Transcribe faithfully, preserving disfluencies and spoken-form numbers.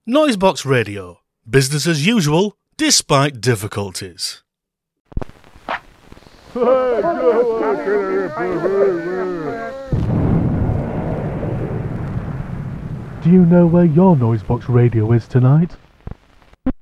Noisebox Radio. Business as usual, despite difficulties. Do you know where your Noisebox Radio is tonight?